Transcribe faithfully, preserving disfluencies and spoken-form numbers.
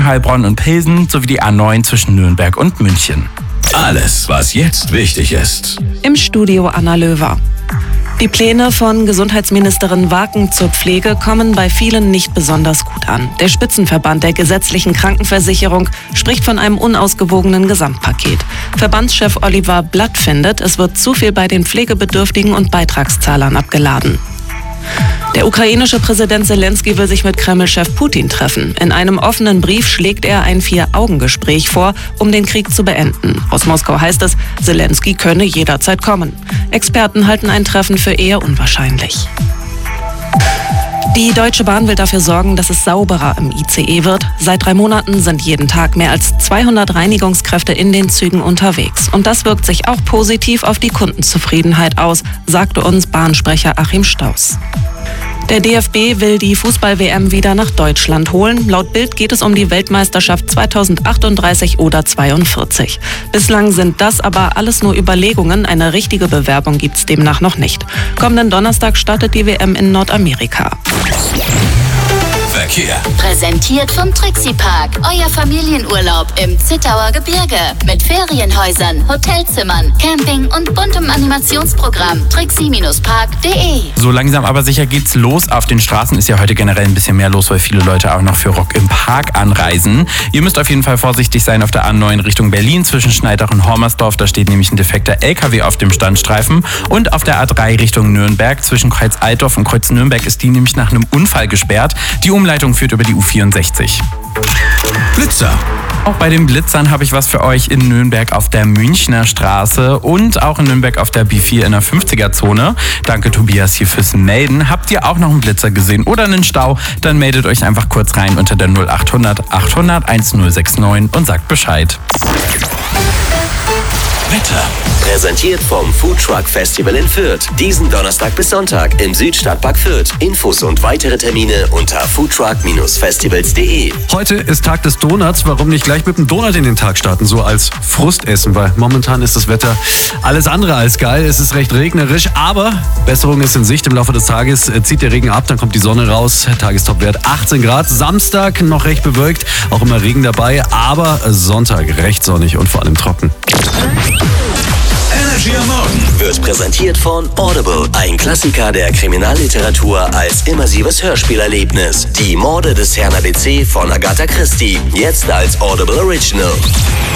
Richtung Heilbronn und Pilsen sowie die A neun zwischen Nürnberg und München. Alles, was jetzt wichtig ist. Im Studio Anna Löwer. Die Pläne von Gesundheitsministerin Waken zur Pflege kommen bei vielen nicht besonders gut an. Der Spitzenverband der gesetzlichen Krankenversicherung spricht von einem unausgewogenen Gesamtpaket. Verbandschef Oliver Blatt findet, es wird zu viel bei den Pflegebedürftigen und Beitragszahlern abgeladen. Der ukrainische Präsident Zelensky will sich mit Kreml-Chef Putin treffen. In einem offenen Brief schlägt er ein Vier-Augen-Gespräch vor, um den Krieg zu beenden. Aus Moskau heißt es, Zelensky könne jederzeit kommen. Experten halten ein Treffen für eher unwahrscheinlich. Die Deutsche Bahn will dafür sorgen, dass es sauberer im I C E wird. Seit drei Monaten sind jeden Tag mehr als zweihundert Reinigungskräfte in den Zügen unterwegs. Und das wirkt sich auch positiv auf die Kundenzufriedenheit aus, sagte uns Bahnsprecher Achim Staus. Der D F B will die Fußball-W M wieder nach Deutschland holen. Laut Bild geht es um die Weltmeisterschaft zweitausendachtunddreißig oder zweiundvierzig. Bislang sind das aber alles nur Überlegungen. Eine richtige Bewerbung gibt es demnach noch nicht. Kommenden Donnerstag startet die W M in Nordamerika. Verkehr. Präsentiert vom Trixie Park. Euer Familienurlaub im Zittauer Gebirge. Mit Ferienhäusern, Hotelzimmern, Camping und buntem Animationsprogramm. trixie Park punkt de. So langsam aber sicher geht's los. Auf den Straßen ist ja heute generell ein bisschen mehr los, weil viele Leute auch noch für Rock im Park anreisen. Ihr müsst auf jeden Fall vorsichtig sein auf der A neun Richtung Berlin zwischen Schneidach und Hormersdorf. Da steht nämlich ein defekter L K W auf dem Standstreifen. Und auf der A drei Richtung Nürnberg zwischen Kreuz Altdorf und Kreuz Nürnberg ist die nämlich nach einem Unfall gesperrt. Die Umleitung führt über die U vierundsechzig. Blitzer. Auch bei den Blitzern habe ich was für euch in Nürnberg auf der Münchner Straße und auch in Nürnberg auf der B vier in der fünfziger-Zone. Danke Tobias hier fürs Melden. Habt ihr auch noch einen Blitzer gesehen oder einen Stau? Dann meldet euch einfach kurz rein unter der null acht hundert achthundert1069 und sagt Bescheid. Wetter. Präsentiert vom Food Truck Festival in Fürth. Diesen Donnerstag bis Sonntag im Südstadtpark Fürth. Infos und weitere Termine unter foodtruck festivals punkt de. Heute ist Tag des Donuts. Warum nicht gleich mit dem Donut in den Tag starten? So als Frustessen, weil momentan ist das Wetter alles andere als geil. Es ist recht regnerisch, aber Besserung ist in Sicht. Im Laufe des Tages zieht der Regen ab, dann kommt die Sonne raus. Tagestopwert achtzehn Grad. Samstag noch recht bewölkt, auch immer Regen dabei, aber Sonntag recht sonnig und vor allem trocken. Energy am Morgen wird präsentiert von Audible, ein Klassiker der Kriminalliteratur als immersives Hörspielerlebnis. Die Morde des Herrn A B C von Agatha Christie, jetzt als Audible Original.